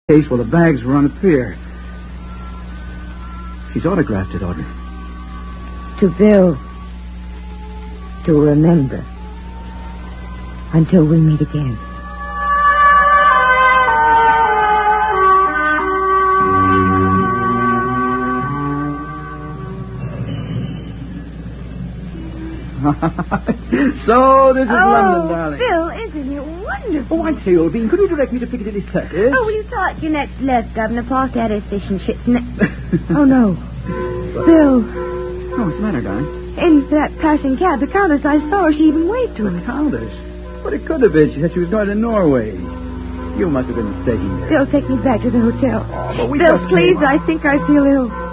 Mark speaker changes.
Speaker 1: case while the bags were on the pier. She's autographed it, Audrey.
Speaker 2: To Bill. To remember. Until we meet again.
Speaker 1: So, this is London, darling.
Speaker 2: Bill, isn't it wonderful?
Speaker 1: Oh, I say, Old Bean, could you direct me to Piccadilly Circus?
Speaker 2: Oh, well, you saw it your next left, Governor. Past that is fish and chips. Oh, no. Bill.
Speaker 1: Oh, what's the matter, darling?
Speaker 2: In that passing cab, the countess I saw her, she even waved to
Speaker 1: The
Speaker 2: him.
Speaker 1: countess? But it could have been. She said she was going to Norway. You must have been mistaken there.
Speaker 2: Bill, take me back to the hotel.
Speaker 1: Oh, but we
Speaker 2: Bill,
Speaker 1: just
Speaker 2: please,
Speaker 1: came up.
Speaker 2: I think I feel ill.